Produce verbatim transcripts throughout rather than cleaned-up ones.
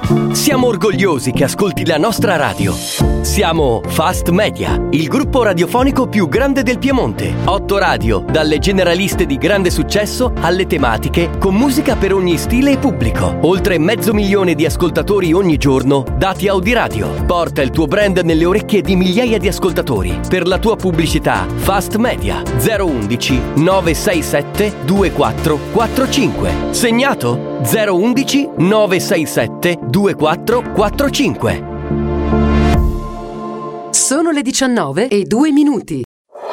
Siamo orgogliosi che ascolti la nostra radio. Siamo Fast Media, il gruppo radiofonico più grande del Piemonte. Otto radio, dalle generaliste di grande successo alle tematiche, con musica per ogni stile e pubblico. Oltre mezzo milione di ascoltatori ogni giorno, dati Audiradio. Porta il tuo brand nelle orecchie di migliaia di ascoltatori. Per la tua pubblicità, Fast Media zero undici nove sei sette due quattro quattro cinque. Segnato? zero undici nove sei sette due quattro quattro cinque. Sono le diciannove e due minuti.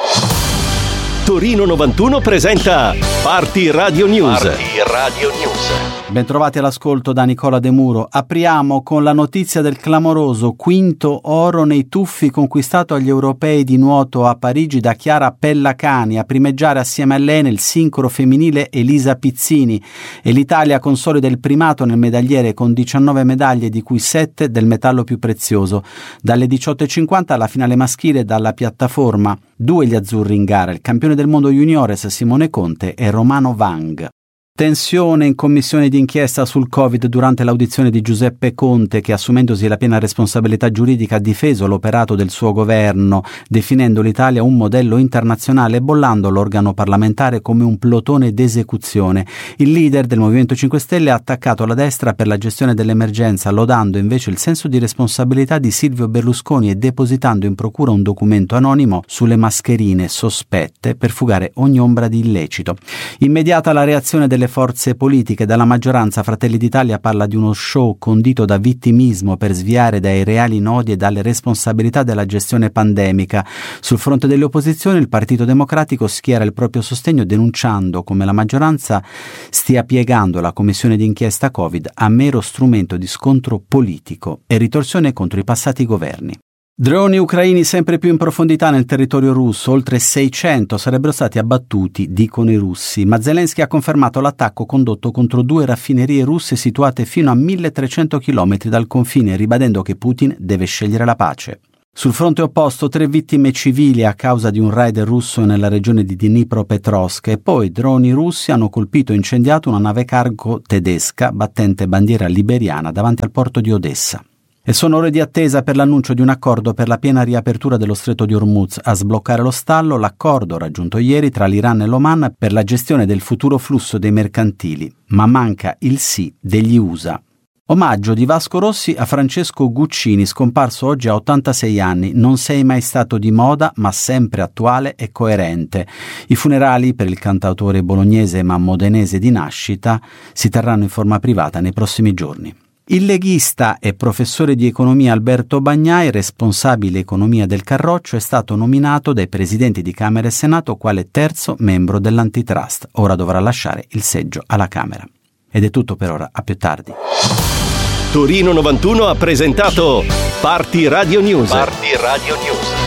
Torino novantuno presenta Party Radio News. Party Radio News. Bentrovati all'ascolto da Nicola De Muro. Apriamo con la notizia del clamoroso quinto oro nei tuffi conquistato agli europei di nuoto a Parigi da Chiara Pellacani, a primeggiare assieme a lei nel sincro femminile Elisa Pizzini, e l'Italia consolida il primato nel medagliere con diciannove medaglie, di cui sette del metallo più prezioso. Dalle diciotto e cinquanta alla finale maschile dalla piattaforma, due gli azzurri in gara, il campione del mondo juniores Simone Conte e Romano Vang. Tensione in commissione d'inchiesta sul Covid durante l'audizione di Giuseppe Conte, che, assumendosi la piena responsabilità giuridica, ha difeso l'operato del suo governo, definendo l'Italia un modello internazionale e bollando l'organo parlamentare come un plotone d'esecuzione. Il leader del Movimento cinque Stelle ha attaccato la destra per la gestione dell'emergenza, lodando invece il senso di responsabilità di Silvio Berlusconi e depositando in procura un documento anonimo sulle mascherine sospette per fugare ogni ombra di illecito. Immediata la reazione delle forze politiche. Dalla maggioranza Fratelli d'Italia parla di uno show condito da vittimismo per sviare dai reali nodi e dalle responsabilità della gestione pandemica. Sul fronte delle opposizioni il Partito Democratico schiera il proprio sostegno, denunciando come la maggioranza stia piegando la commissione d'inchiesta Covid a mero strumento di scontro politico e ritorsione contro i passati governi. Droni ucraini sempre più in profondità nel territorio russo, oltre seicento sarebbero stati abbattuti, dicono i russi, ma Zelensky ha confermato l'attacco condotto contro due raffinerie russe situate fino a milletrecento chilometri dal confine, ribadendo che Putin deve scegliere la pace. Sul fronte opposto, tre vittime civili a causa di un raid russo nella regione di Dnipropetrovsk, e poi droni russi hanno colpito e incendiato una nave cargo tedesca battente bandiera liberiana davanti al porto di Odessa. E sono ore di attesa per l'annuncio di un accordo per la piena riapertura dello stretto di Hormuz. A sbloccare lo stallo l'accordo raggiunto ieri tra l'Iran e l'Oman per la gestione del futuro flusso dei mercantili, ma manca il sì degli U S A. Omaggio di Vasco Rossi a Francesco Guccini, scomparso oggi a ottantasei anni. Non sei mai stato di moda, ma sempre attuale e coerente. I funerali per il cantautore bolognese ma modenese di nascita si terranno in forma privata nei prossimi giorni. Il leghista e professore di economia Alberto Bagnai, responsabile economia del Carroccio, è stato nominato dai presidenti di Camera e Senato quale terzo membro dell'antitrust. Ora dovrà lasciare il seggio alla Camera. Ed è tutto per ora, a più tardi. Torino novantuno ha presentato Party Radio News. Party Radio News.